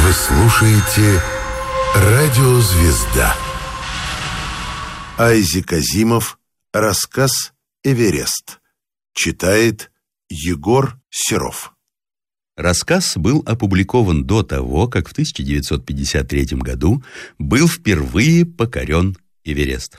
Вы слушаете «Радиозвезда». Айзек Азимов. Рассказ «Эверест». Читает Егор Серов. Рассказ был опубликован до того, как в 1953 году был впервые покорен Эверест.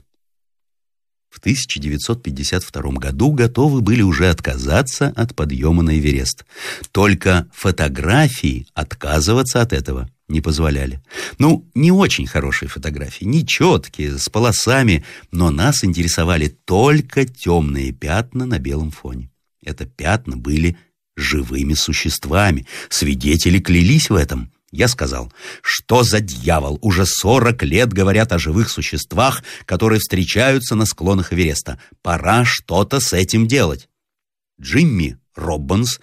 В 1952 году готовы были уже отказаться от подъема на Эверест. Только фотографии отказываться от этого не позволяли. Не очень хорошие фотографии, не четкие, с полосами, но нас интересовали только темные пятна на белом фоне. Это пятна были живыми существами, свидетели клялись в этом. Я сказал: что за дьявол, уже 40 лет говорят о живых существах, которые встречаются на склонах Эвереста. Пора что-то с этим делать. Джимми Роббанс,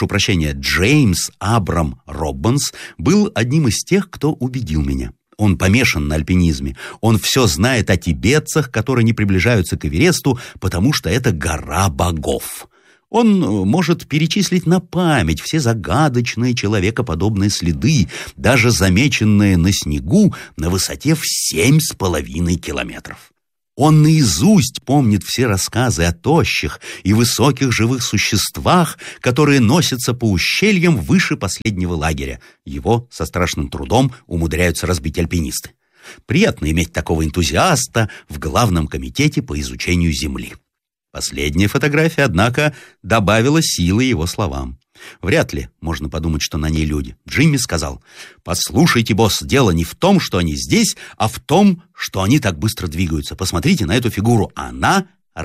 Джеймс Абрам Роббанс, был одним из тех, кто убедил меня. Он помешан на альпинизме. Он все знает о тибетцах, которые не приближаются к Эвересту, потому что это гора богов. Он может перечислить на память все загадочные человекоподобные следы, даже замеченные на снегу на высоте в 7,5 километров. Он наизусть помнит все рассказы о тощих и высоких живых существах, которые носятся по ущельям выше последнего лагеря. Его со страшным трудом умудряются разбить альпинисты. Приятно иметь такого энтузиаста в главном комитете по изучению Земли. Последняя фотография, однако, добавила силы его словам. Вряд ли можно подумать, что на ней люди. Джимми сказал: «Послушайте, босс, дело не в том, что они здесь, а в том, что они так быстро двигаются. Посмотрите на эту фигуру. Она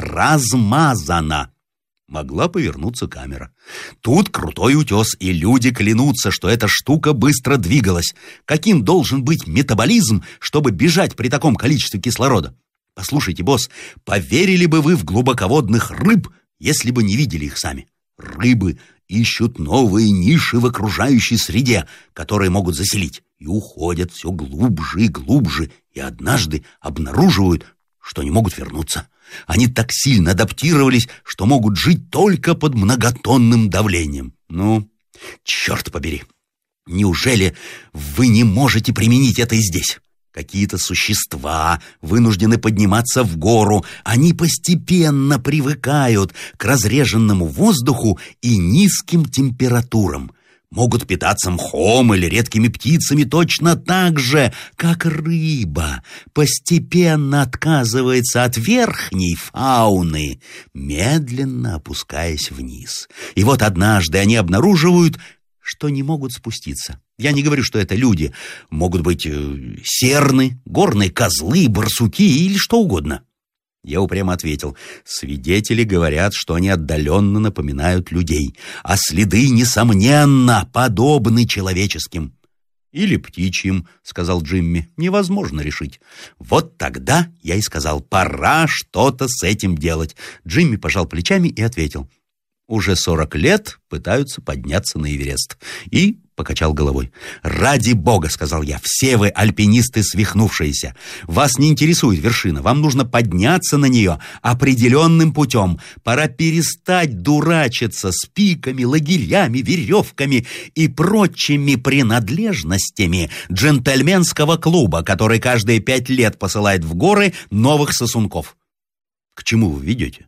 размазана». Могла повернуться камера. Тут крутой утес, и люди клянутся, что эта штука быстро двигалась. Каким должен быть метаболизм, чтобы бежать при таком количестве кислорода? Послушайте, босс, поверили бы вы в глубоководных рыб, если бы не видели их сами? Рыбы ищут новые ниши в окружающей среде, которые могут заселить, и уходят все глубже и глубже, и однажды обнаруживают, что не могут вернуться. Они так сильно адаптировались, что могут жить только под многотонным давлением. Черт побери, неужели вы не можете применить это и здесь? Какие-то существа вынуждены подниматься в гору. Они постепенно привыкают к разреженному воздуху и низким температурам. Могут питаться мхом или редкими птицами точно так же, как рыба постепенно отказывается от верхней фауны, медленно опускаясь вниз. И вот однажды они обнаруживают, что не могут спуститься. Я не говорю, что это люди. Могут быть серны, горные козлы, барсуки или что угодно. Я упрямо ответил: свидетели говорят, что они отдаленно напоминают людей, а следы, несомненно, подобны человеческим. Или птичьим, сказал Джимми, невозможно решить. Вот тогда я и сказал: пора что-то с этим делать. Джимми пожал плечами и ответил: уже 40 лет пытаются подняться на Эверест. И покачал головой. «Ради бога, — сказал я, — все вы альпинисты свихнувшиеся. Вас не интересует вершина, вам нужно подняться на нее определенным путем. Пора перестать дурачиться с пиками, лагерями, веревками и прочими принадлежностями джентльменского клуба, который каждые 5 лет посылает в горы новых сосунков». К чему вы ведете?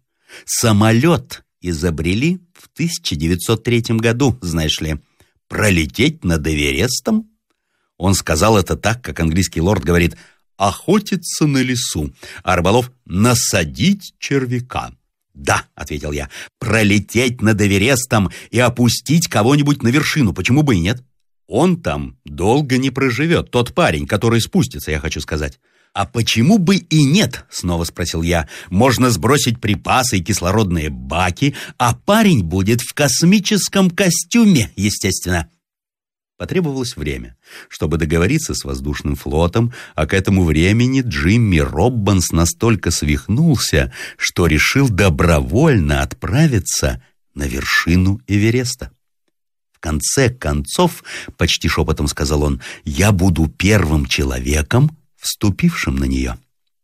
Самолет изобрели в 1903 году, знаешь ли. Пролететь над Эверестом? Он сказал это так, как английский лорд говорит: охотиться на лесу, а рыболов насадить червяка. «Да», — ответил я, — «пролететь над Эверестом и опустить кого-нибудь на вершину, почему бы и нет? Он там долго не проживет, тот парень, который спустится, я хочу сказать». «А почему бы и нет?» — снова спросил я. «Можно сбросить припасы и кислородные баки, а парень будет в космическом костюме, естественно». Потребовалось время, чтобы договориться с воздушным флотом, а к этому времени Джимми Роббанс настолько свихнулся, что решил добровольно отправиться на вершину Эвереста. «В конце концов, — почти шепотом сказал он, — я буду первым человеком, вступившим на нее».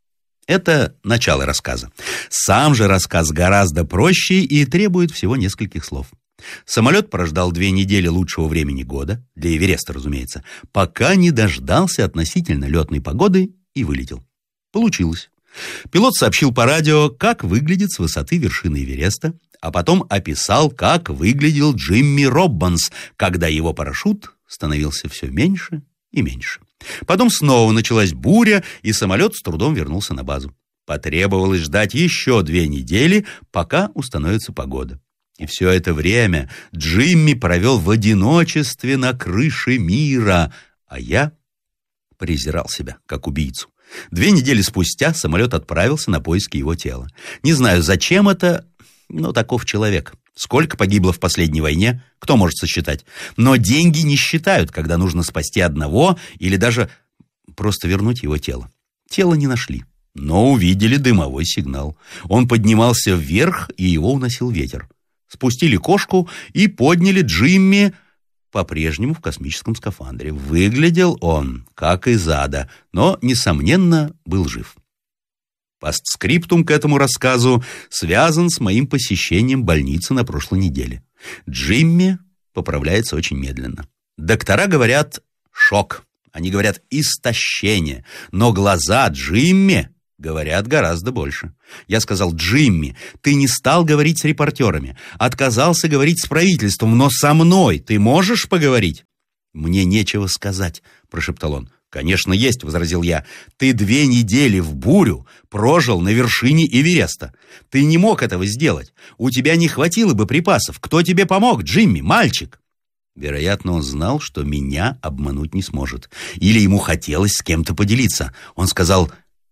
Это начало рассказа. Сам же рассказ гораздо проще и требует всего нескольких слов. Самолет прождал 2 недели лучшего времени года, для Эвереста, разумеется, пока не дождался относительно летной погоды и вылетел. Получилось. Пилот сообщил по радио, как выглядит с высоты вершины Эвереста, а потом описал, как выглядел Джимми Роббанс, когда его парашют становился все меньше и меньше. Потом снова началась буря, и самолет с трудом вернулся на базу. Потребовалось ждать еще 2 недели, пока установится погода. И все это время Джимми провел в одиночестве на крыше мира, а я презирал себя как убийцу. 2 недели спустя самолет отправился на поиски его тела. Не знаю, зачем это, но таков человек. Сколько погибло в последней войне, кто может сосчитать? Но деньги не считают, когда нужно спасти одного или даже просто вернуть его тело. Тело не нашли, но увидели дымовой сигнал. Он поднимался вверх, и его уносил ветер. Спустили кошку и подняли Джимми, по-прежнему в космическом скафандре. Выглядел он как из ада, но, несомненно, был жив. Постскриптум к этому рассказу связан с моим посещением больницы на прошлой неделе. Джимми поправляется очень медленно. Доктора говорят «шок», они говорят «истощение», но глаза Джимми говорят гораздо больше. Я сказал: «Джимми, ты не стал говорить с репортерами, отказался говорить с правительством, но со мной ты можешь поговорить?» «Мне нечего сказать», — прошептал он. «Конечно, есть», — возразил я. «Ты 2 недели в бурю прожил на вершине Эвереста. Ты не мог этого сделать. У тебя не хватило бы припасов. Кто тебе помог, Джимми, мальчик?» Вероятно, он знал, что меня обмануть не сможет. Или ему хотелось с кем-то поделиться. Он сказал: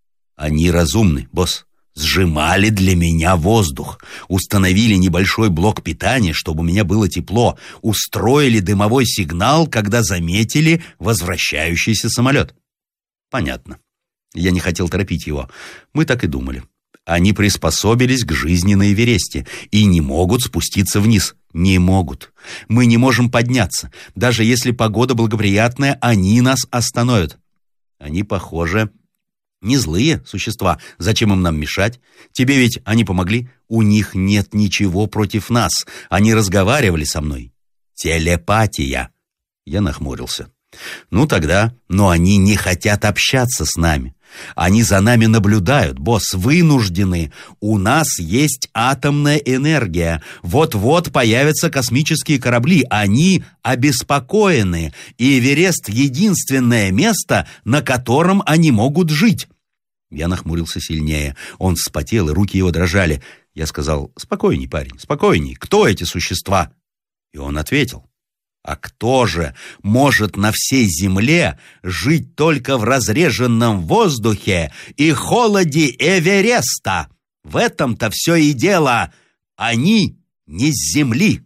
«Они разумны, босс. Сжимали для меня воздух, установили небольшой блок питания, чтобы у меня было тепло, устроили дымовой сигнал, когда заметили возвращающийся самолет». Понятно. Я не хотел торопить его. Мы так и думали. Они приспособились к жизни на Эвересте и не могут спуститься вниз. Не могут. Мы не можем подняться. Даже если погода благоприятная, они нас остановят. Они, похоже, не злые существа. Зачем им нам мешать? Тебе ведь они помогли? У них нет ничего против нас. Они разговаривали со мной. Телепатия. Я нахмурился. Ну тогда, но они не хотят общаться с нами. Они за нами наблюдают, босс, вынуждены. У нас есть атомная энергия. Вот-вот появятся космические корабли. Они обеспокоены. И Эверест — единственное место, на котором они могут жить. Я нахмурился сильнее. Он вспотел, и руки его дрожали. Я сказал: «Спокойней, парень, спокойней. Кто эти существа?» И он ответил: «А кто же может на всей земле жить только в разреженном воздухе и холоде Эвереста? В этом-то все и дело. Они не с Земли.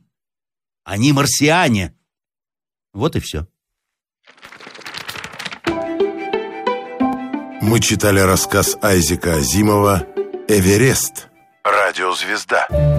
Они марсиане». Вот и все. Мы читали рассказ Айзека Азимова «Эверест. Радиозвезда».